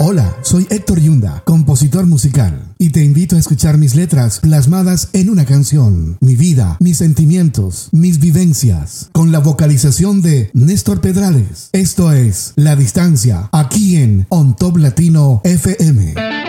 Hola, soy Héctor Yunda, compositor musical, y te invito a escuchar mis letras plasmadas en una canción, mi vida, mis sentimientos, mis vivencias, con la vocalización de Néstor Pedrales. Esto es La Distancia, aquí en On Top Latino FM.